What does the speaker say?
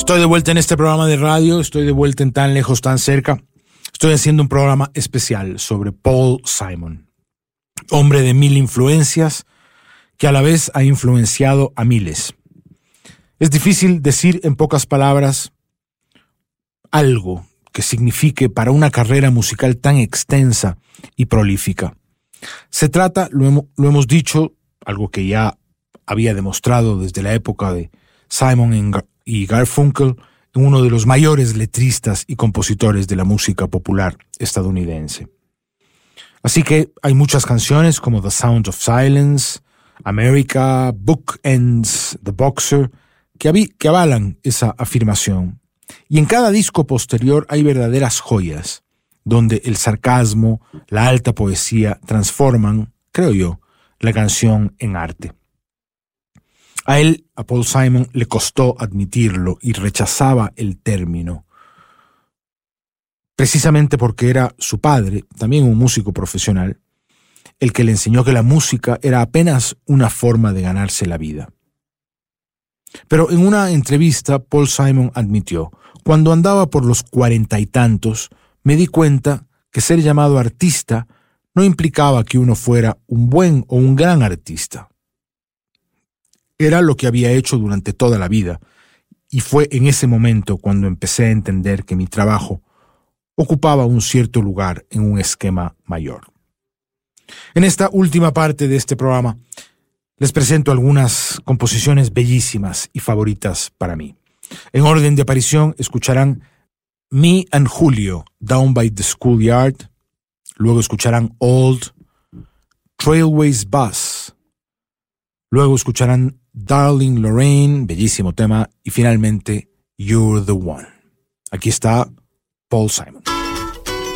Estoy de vuelta en este programa de radio, estoy de vuelta en Tan Lejos, Tan Cerca. Estoy haciendo un programa especial sobre Paul Simon, hombre de mil influencias que a la vez ha influenciado a miles. Es difícil decir en pocas palabras algo que signifique para una carrera musical tan extensa y prolífica. Se trata, lo hemos dicho, algo que ya había demostrado desde la época de Simon y Garfunkel, en uno de los mayores letristas y compositores de la música popular estadounidense. Así que hay muchas canciones como The Sound of Silence, America, Bookends, The Boxer, que avalan esa afirmación. Y en cada disco posterior hay verdaderas joyas, donde el sarcasmo, la alta poesía transforman, creo yo, la canción en arte. A Paul Simon, le costó admitirlo y rechazaba el término, precisamente porque era su padre, también un músico profesional, el que le enseñó que la música era apenas una forma de ganarse la vida. Pero en una entrevista, Paul Simon admitió: cuando andaba por los 40 y tantos, me di cuenta que ser llamado artista no implicaba que uno fuera un buen o un gran artista. Era lo que había hecho durante toda la vida, y fue en ese momento cuando empecé a entender que mi trabajo ocupaba un cierto lugar en un esquema mayor. En esta última parte de este programa les presento algunas composiciones bellísimas y favoritas para mí. En orden de aparición escucharán Me and Julio, Down by the Schoolyard. Luego escucharán Old, Trailways Bus. Luego escucharán Darling Lorraine, bellísimo tema. Y finalmente You're the One. Aquí está Paul Simon.